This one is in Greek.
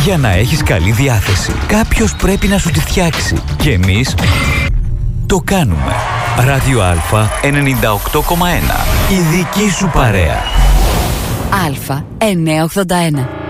Για να έχεις καλή διάθεση, κάποιος πρέπει να σου τη φτιάξει. Και εμείς το κάνουμε. Ράδιο Α 98,1. Η δική σου παρέα. Α 981.